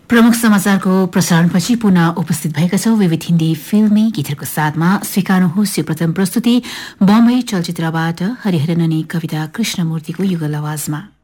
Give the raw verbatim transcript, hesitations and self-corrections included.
प्रमुख समाचारको प्रसारणपछि पुनः उपस्थित भएका छौं विविध हिन्दी फिल्मी गीतहरूको साथमा। स्वीकार्नुहोस् यो प्रथम प्रस्तुति बम्बई चलचित्रबाट हरिहरन अनि कविता कृष्णमूर्तिको युगल आवाजमा।